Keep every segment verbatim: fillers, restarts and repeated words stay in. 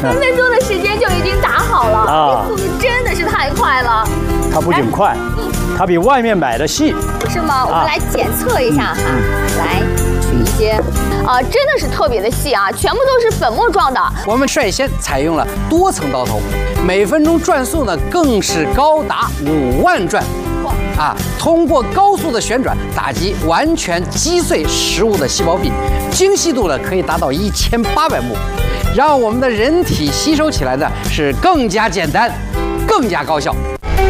分分钟的时间就已经打好了， 啊， 速度真的是太快了。 它不仅快，它比外面买的细。 是吗？我们来检测一下哈，来取一些，啊，真的是特别的细啊，全部都是粉末状的。 我们率先采用了多层刀头，每分钟转速呢更是高达五万转。啊，通过高速的旋转打击，完全击碎食物的细胞壁，精细度呢可以达到一千八百目，让我们的人体吸收起来呢是更加简单，更加高效。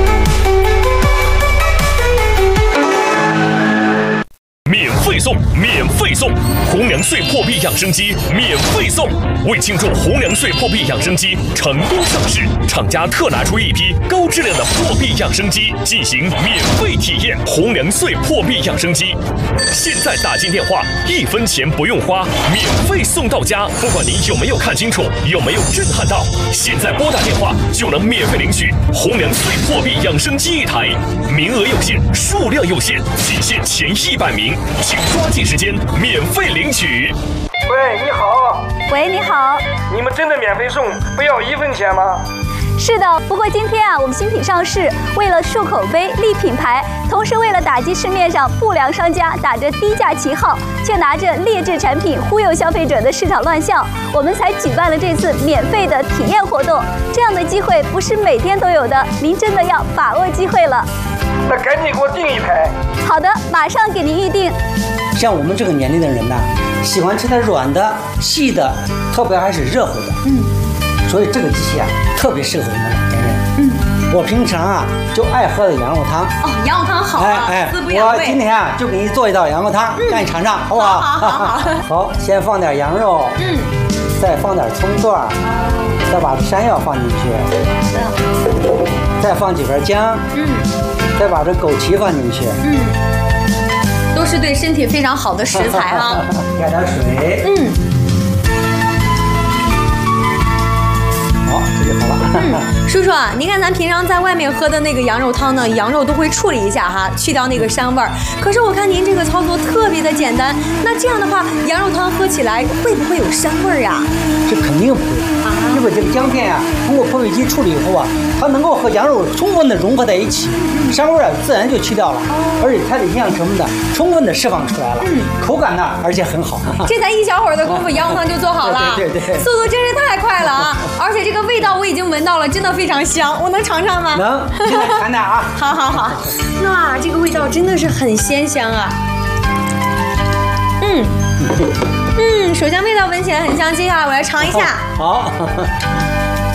免费送，免费送！红娘穗破壁养生机免费送！为庆祝红娘穗破壁养生机成功上市，厂家特拿出一批高质量的破壁养生机进行免费体验。红娘穗破壁养生机，现在打进电话，一分钱不用花，免费送到家。不管您有没有看清楚，有没有震撼到，现在拨打电话就能免费领取红娘穗破壁养生机一台，名额有限，数量有限，仅限前一百名。请抓紧时间，免费领取。 喂，你好。 喂，你好。 你们真的免费送，不要一分钱吗？ 是的，不过今天啊，我们新品上市，为了树口碑、立品牌，同时为了打击市面上不良商家打着低价旗号，却拿着劣质产品忽悠消费者的市场乱象，我们才举办了这次免费的体验活动。这样的机会不是每天都有的，您真的要把握机会了。 那赶紧给我订一台。 好的，马上给您预定。 像我们这个年龄的人呢，喜欢吃点软的、细的，特别还是热乎的。嗯，所以这个机器啊，特别适合我们老年人。嗯，我平常啊就爱喝的羊肉汤。 哦，羊肉汤好啊， 哎哎， 滋补养胃。 我今天啊就给你做一道羊肉汤，让你尝尝，好不好？ 好好好好。 好，先放点羊肉，嗯，再放点葱段，再把山药放进去，再放几份姜，嗯，再把这枸杞放进去， 嗯。都是对身体非常好的食材啊！ 加点水，嗯，好，这就好了。 嗯，叔叔啊，您看咱平常在外面喝的那个羊肉汤呢，羊肉都会处理一下哈，去掉那个膻味儿。可是我看您这个操作特别的简单，那这样的话，羊肉汤喝起来会不会有膻味儿呀？ 这肯定不会，因为这个姜片呀、啊，通过破壁机处理以后啊，它能够和羊肉充分的融合在一起，膻味啊自然就去掉了，而且它的营养成分呢充分的释放出来了，嗯，口感呢而且很好。 这才一小会儿的功夫，羊肉汤就做好了， 对对对， 速度真是太快了啊！而且这个味道我已经闻到了，真的非常香，我能尝尝吗？ 能，现在尝尝啊！ 好好好，哇，这个味道真的是很鲜香啊！嗯嗯，首先味道闻起来很香，接下来我来尝一下。 好。好